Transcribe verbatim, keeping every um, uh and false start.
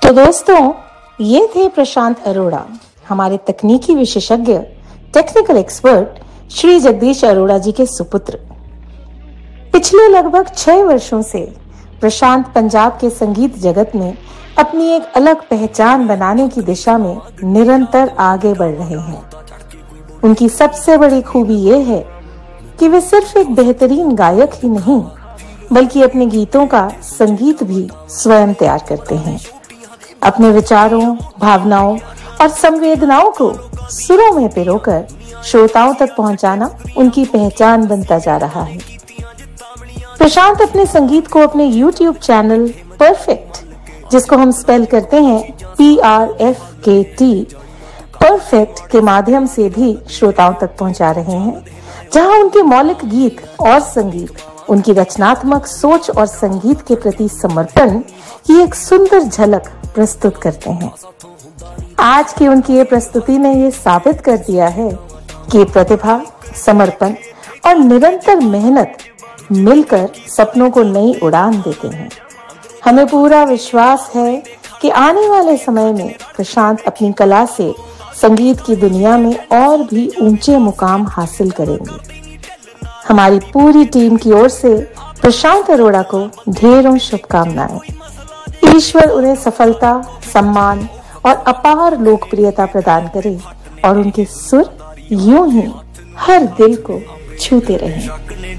तो दोस्तों, ये थे प्रशांत अरोड़ा, हमारे तकनीकी विशेषज्ञ, टेक्निकल एक्सपर्ट श्री जगदीश अरोड़ा जी के सुपुत्र। पिछले लगभग छह वर्षों से प्रशांत पंजाब के संगीत जगत में अपनी एक अलग पहचान बनाने की दिशा में निरंतर आगे बढ़ रहे हैं। उनकी सबसे बड़ी खूबी ये है कि वे सिर्फ एक बेहतरीन गायक ही नहीं, बल्कि अपने गीतों का संगीत भी स्वयं तैयार करते हैं। अपने विचारों, भावनाओं और संवेदनाओं को सुरों में पिरोकर श्रोताओं तक पहुंचाना उनकी पहचान बनता जा रहा है। प्रशांत अपने संगीत को अपने यूट्यूब चैनल परफेक्ट, जिसको हम स्पेल करते हैं पी आर एफ के टी, परफेक्ट के माध्यम से भी श्रोताओं तक पहुंचा रहे हैं, जहां उनके मौलिक गीत और संगीत, उनकी रचनात्मक सोच और संगीत के प्रति समर्पण की एक सुंदर झलक प्रस्तुत करते हैं। आज की उनकी ये प्रस्तुति ने ये साबित कर दिया है कि प्रतिभा, समर्पण और निरंतर मेहनत मिलकर सपनों को नई उड़ान देते हैं। हमें पूरा विश्वास है कि आने वाले समय में प्रशांत अपनी कला से संगीत की दुनिया में और भी ऊंचे मुकाम हासिल करेंगे। हमारी पूरी टीम की ओर से प्रशांत अरोड़ा को ढेरों शुभकामनाएं। ईश्वर उन्हें सफलता, सम्मान और अपार लोकप्रियता प्रदान करे और उनके सुर यूं ही हर दिल को छूते रहें।